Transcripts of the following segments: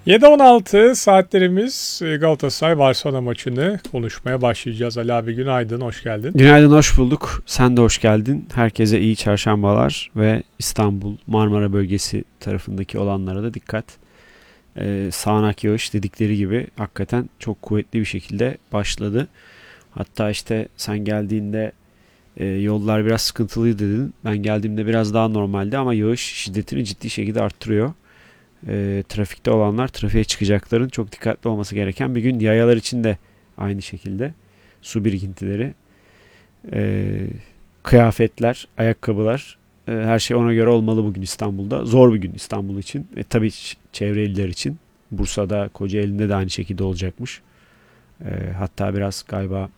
7:16 saatlerimiz Galatasaray-Barcelona maçını konuşmaya başlayacağız. Ali abi günaydın, hoş geldin. Günaydın, hoş bulduk. Sen de hoş geldin. Herkese iyi çarşambalar ve İstanbul, Marmara bölgesi tarafındaki olanlara da dikkat. Sağanak yağış dedikleri gibi hakikaten çok kuvvetli bir şekilde başladı. Hatta işte sen geldiğinde yollar biraz sıkıntılıydı dedin. Ben geldiğimde biraz daha normaldi ama yağış şiddetini ciddi şekilde arttırıyor. Trafikte olanlar, trafiğe çıkacakların çok dikkatli olması gereken bir gün. Yayalar için de aynı şekilde su birikintileri, kıyafetler, ayakkabılar, her şey ona göre olmalı bugün İstanbul'da. Zor bir gün İstanbul için ve tabii çevre iller için. Bursa'da, Kocaeli'nde de aynı şekilde olacakmış. Hatta biraz galiba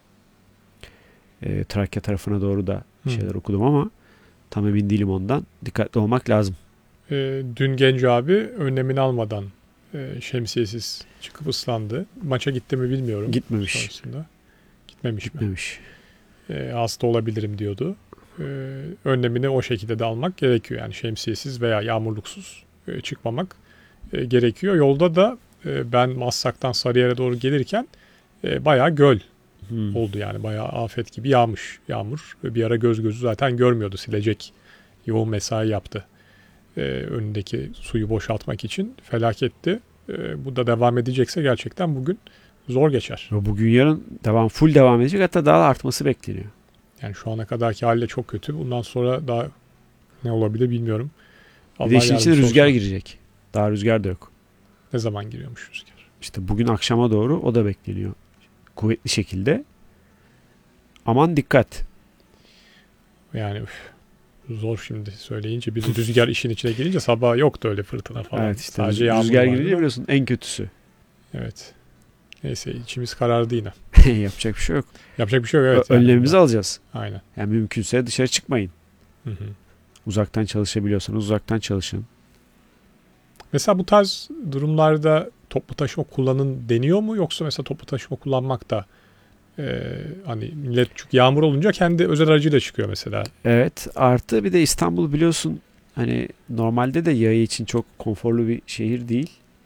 Trakya tarafına doğru da şeyler okudum ama tam emin değilim ondan. Dikkatli olmak lazım. Dün Genco abi önlemini almadan şemsiyesiz çıkıp ıslandı. Maça gitti mi bilmiyorum. Gitmemiş. Sonrasında. Gitmemiş mi? Gitmemiş. Hasta olabilirim diyordu. Önlemini o şekilde de almak gerekiyor. Yani şemsiyesiz veya yağmurluksuz çıkmamak gerekiyor. Yolda da ben Maslak'tan Sarıyer'e doğru gelirken bayağı göl oldu yani. Bayağı afet gibi yağmış yağmur. Bir ara göz gözü zaten görmüyordu. Silecek yoğun mesai yaptı. Önündeki suyu boşaltmak için felaketti. Bu da devam edecekse gerçekten bugün zor geçer. Bugün yarın full devam edecek, hatta daha da artması bekleniyor. Yani şu ana kadarki haliyle çok kötü. Bundan sonra daha ne olabilir bilmiyorum. Bir de işin içine rüzgar girecek. Daha rüzgar da yok. Ne zaman giriyormuş rüzgar? İşte bugün akşama doğru o da bekleniyor. Kuvvetli şekilde. Aman dikkat. Yani zor şimdi söyleyince. Bir rüzgar işin içine girince sabah yoktu öyle fırtına falan. Evet işte sadece rüzgar girince biliyorsun en kötüsü. Evet. Neyse içimiz karardı yine. Yapacak bir şey yok. Yapacak bir şey yok, evet. Önlemimizi alacağız. Aynen. Yani mümkünse dışarı çıkmayın. Hı. Uzaktan çalışabiliyorsanız uzaktan çalışın. Mesela bu tarz durumlarda toplu taşıma kullanın deniyor mu? Yoksa mesela toplu taşıma kullanmak da hani millet çünkü yağmur olunca kendi özel aracıyla çıkıyor mesela. Evet, artı bir de İstanbul biliyorsun hani normalde de yaya için çok konforlu bir şehir değil.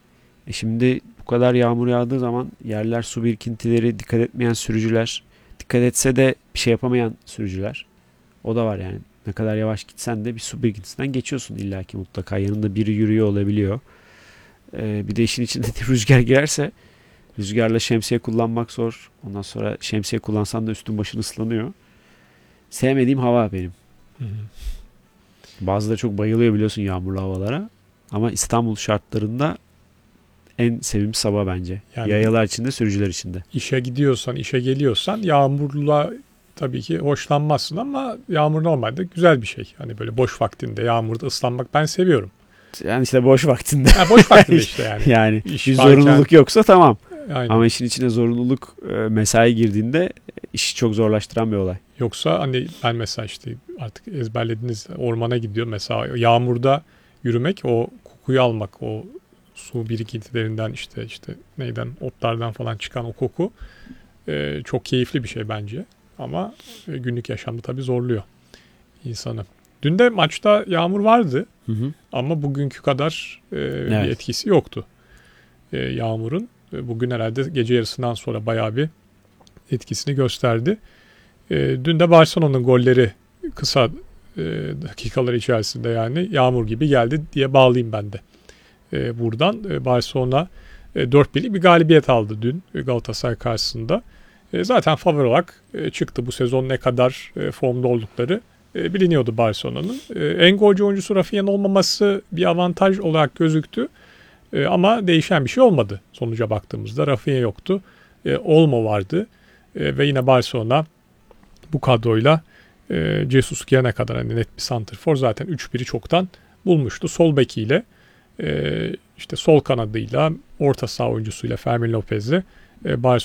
Şimdi bu kadar yağmur yağdığı zaman yerler su birikintileri, dikkat etmeyen sürücüler, dikkat etse de bir şey yapamayan sürücüler. O da var yani. Ne kadar yavaş gitsen de bir su birikintisinden geçiyorsun illaki mutlaka. Yanında biri yürüyor olabiliyor. Bir de işin içinde rüzgar girerse rüzgarla şemsiye kullanmak zor. Ondan sonra şemsiye kullansan da üstün başın ıslanıyor. Sevmediğim hava benim. Hı. Bazıları çok bayılıyor biliyorsun yağmurlu havalara. Ama İstanbul şartlarında en sevimli sabah bence. Yani yayalar için de sürücüler için de. İşe gidiyorsan, işe geliyorsan yağmurla tabii ki hoşlanmazsın ama yağmur normalde güzel bir şey. Hani böyle boş vaktinde yağmurda ıslanmak ben seviyorum. Yani işte boş vaktinde. Boş vaktinde işte yani. Yani bir zorunluluk yoksa tamam. Aynen. Ama işin içine zorunluluk mesai girdiğinde işi çok zorlaştıran bir olay. Yoksa hani ben mesela işte artık ezberlediniz ormana gidiyor mesela yağmurda yürümek, o kokuyu almak, o su birikintilerinden işte neyden otlardan falan çıkan o koku çok keyifli bir şey bence. Ama günlük yaşamda tabii zorluyor insanı. Dün de maçta yağmur vardı. Hı. Ama bugünkü kadar bir etkisi yoktu yağmurun. Bugün herhalde gece yarısından sonra bayağı bir etkisini gösterdi. Dün de Barcelona'nın golleri kısa dakikalar içerisinde yani yağmur gibi geldi diye bağlayayım ben de. Buradan Barcelona 4-1'lik bir galibiyet aldı dün Galatasaray karşısında. Zaten favori olarak çıktı. Bu sezon ne kadar formda oldukları biliniyordu Barcelona'nın. En golcü oyuncusu Rafinha'nın olmaması bir avantaj olarak gözüktü. Ama değişen bir şey olmadı. Sonuca baktığımızda Rafinha yoktu. Olmo vardı. Ve yine Barcelona bu kadroyla Jesus gelene kadar hani net bir santrfor zaten 3-1'i çoktan bulmuştu. Sol bekiyle işte sol kanadıyla orta saha oyuncusuyla Fermin Lopez'le